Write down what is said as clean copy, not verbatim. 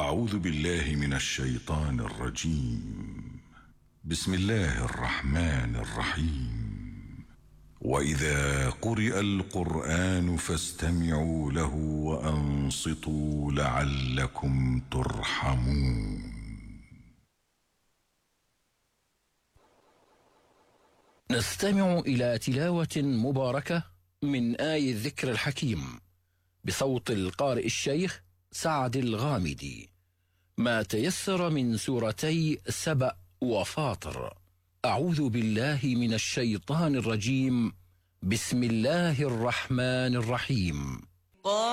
أعوذ بالله من الشيطان الرجيم. بسم الله الرحمن الرحيم. وإذا قرئ القرآن فاستمعوا له وأنصتوا لعلكم ترحمون. نستمع إلى تلاوة مباركة من آي الذكر الحكيم بصوت القارئ الشيخ سعد الغامدي، ما تيسر من سورتي سبأ وفاطر. أعوذ بالله من الشيطان الرجيم. بسم الله الرحمن الرحيم.